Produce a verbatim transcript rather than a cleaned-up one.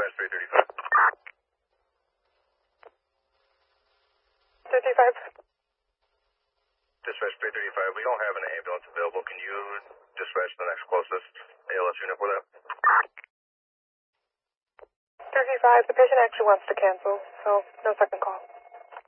Dispatch three thirty-five. thirty-five. Dispatch three thirty-five, we don't have an ambulance available. Can you dispatch the next closest A L S unit for that? thirty-five, the patient actually wants to cancel, so no second call.